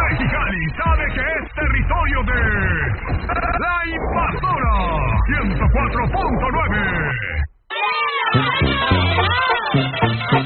Mexicali sabe que es territorio de La Invasora 104.9.